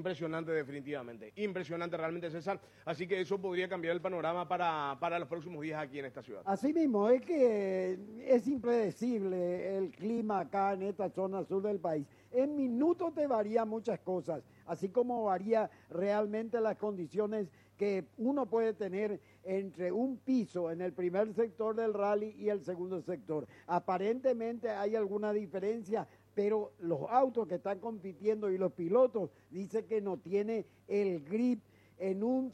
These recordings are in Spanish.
impresionante definitivamente, impresionante realmente, César, así que eso podría cambiar el panorama para los próximos días aquí en esta ciudad. Así mismo, es que es impredecible el clima acá en esta zona sur del país. En minutos te varían muchas cosas, así como varía realmente las condiciones que uno puede tener entre un piso en el primer sector del rally y el segundo sector. Aparentemente hay alguna diferencia, pero los autos que están compitiendo y los pilotos dicen que no tiene el grip en un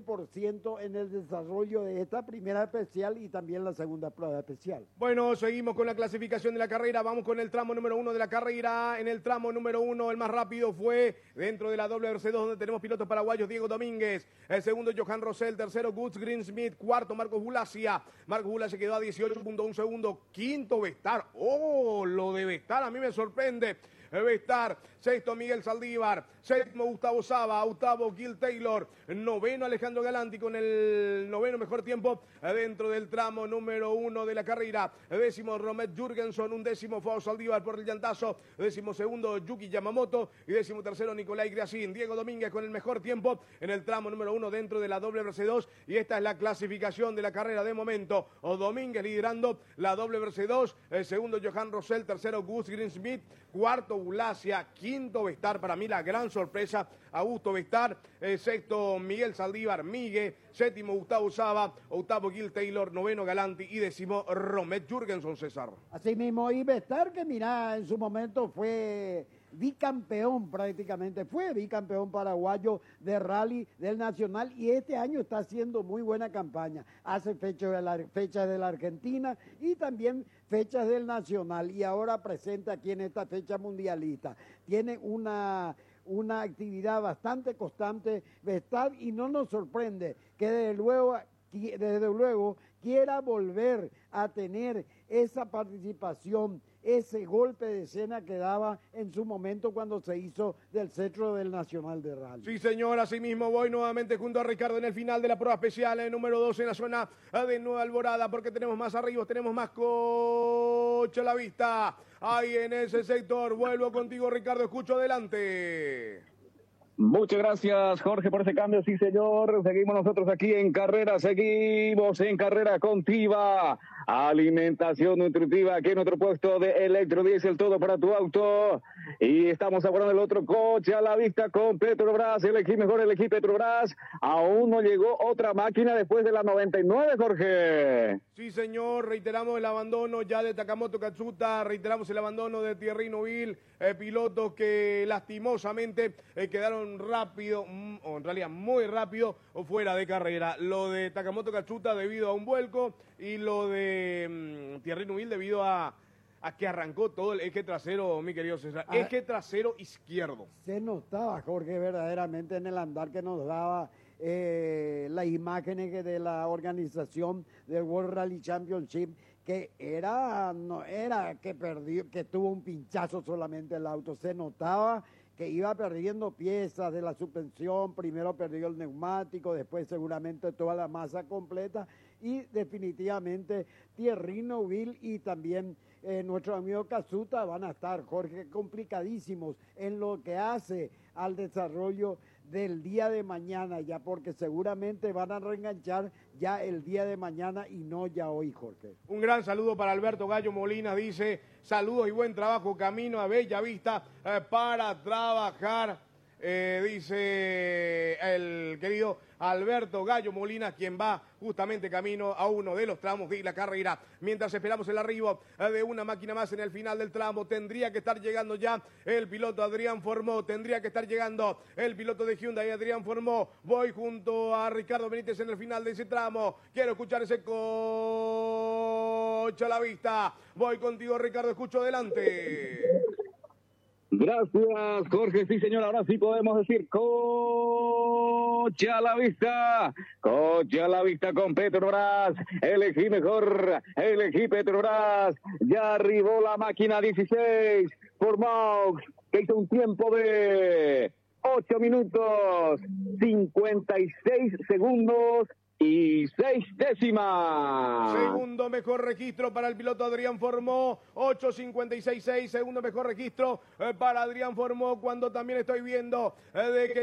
100% en el desarrollo de esta primera especial y también la segunda prueba especial. Bueno, seguimos con la clasificación de la carrera, vamos con el tramo número 1 de la carrera. En el tramo número 1 el más rápido fue dentro de la WRC2, donde tenemos pilotos paraguayos: Diego Domínguez, el segundo Johan Rosell, tercero Guts Greensmith, cuarto Marcos Bulacia quedó a 18.1 segundos, quinto Vestar, lo de Vestar a mí me sorprende. Vestar, sexto Miguel Saldívar, séptimo Gustavo Saba, octavo Gil Taylor, noveno Alejandro Galanti con el noveno mejor tiempo dentro del tramo número 1 de la carrera, décimo Romet Jürgenson, undécimo Fao Saldívar por el llantazo, décimo segundo Yuki Yamamoto y décimo tercero Nicolai Griacin. Diego Domínguez con el mejor tiempo en el tramo número 1 dentro de la WRC2 y esta es la clasificación de la carrera de momento. Domínguez liderando la WRC2, el segundo Johan Rosell, tercero Gus Greensmith, cuarto Bulacia, quinto Vestar, para mí la gran sorpresa, Augusto Vestar, sexto Miguel Saldívar, séptimo Gustavo Saba, octavo Gil Taylor, noveno Galanti y décimo Romet Jürgenson, César. Así mismo, y Vestar, que mira, en su momento fue bicampeón prácticamente, fue bicampeón paraguayo de rally del Nacional y este año está haciendo muy buena campaña. Hace fechas de la Argentina y también fechas del Nacional y ahora presente aquí en esta fecha mundialista. Tiene una actividad bastante constante Vestar y no nos sorprende que desde luego quiera volver a tener esa participación, ese golpe de escena que daba en su momento cuando se hizo del cetro del Nacional de Rally. Sí, señor, así mismo voy nuevamente junto a Ricardo en el final de la prueba especial, número 2 en la zona de Nueva Alborada, porque tenemos más arriba, tenemos más coche a la vista. Ahí en ese sector, vuelvo contigo, Ricardo, escucho adelante. Muchas gracias, Jorge, por ese cambio. Sí, señor. Seguimos nosotros aquí en carrera. Seguimos en carrera contiva. Alimentación nutritiva aquí en nuestro puesto de electrodiesel, todo para tu auto. Y estamos abordando el otro coche a la vista con Petrobras. Elegí mejor, elegí Petrobras. Aún no llegó otra máquina después de la 99, Jorge. Sí, señor. Reiteramos el abandono ya de Takamoto Katsuta. Reiteramos el abandono de Thierry Neuville. Pilotos que lastimosamente quedaron rápido, o en realidad muy rápido, o fuera de carrera. Lo de Takamoto Katsuta debido a un vuelco y lo de Thierry Neuville debido a que arrancó todo el eje trasero, mi querido César. Eje trasero izquierdo. Se notaba, Jorge, verdaderamente en el andar que nos daba las imágenes de la organización del World Rally Championship, que no era que perdió, que tuvo un pinchazo solamente el auto, se notaba que iba perdiendo piezas de la suspensión, primero perdió el neumático, después seguramente toda la masa completa y definitivamente Thierry Neuville y también nuestro amigo Katsuta van a estar, Jorge, complicadísimos en lo que hace al desarrollo del día de mañana ya, porque seguramente van a reenganchar ya el día de mañana y no ya hoy, Jorge. Un gran saludo para Alberto Gallo Molina, dice, saludos y buen trabajo, camino a Bella Vista para trabajar, dice el querido Alberto Gallo Molina, quien va justamente camino a uno de los tramos de la carrera. Mientras esperamos el arribo de una máquina más en el final del tramo, tendría que estar llegando ya el piloto Adrián Formó, tendría que estar llegando el piloto de Hyundai Adrián Formó. Voy junto a Ricardo Benítez en el final de ese tramo, quiero escuchar ese coche a la vista. Voy contigo, Ricardo, escucho adelante. Gracias, Jorge. Sí, señor, ahora sí podemos decir coche a la vista con Petrobras. Elegí mejor, elegí Petrobras. Ya arribó la máquina 16 por Maux, que hizo un tiempo de 8 minutos, 56 segundos y 6 décimas. Segundo mejor registro para el piloto Adrián Formó, 8.56.6, segundo mejor registro para Adrián Formó, cuando también estoy viendo de que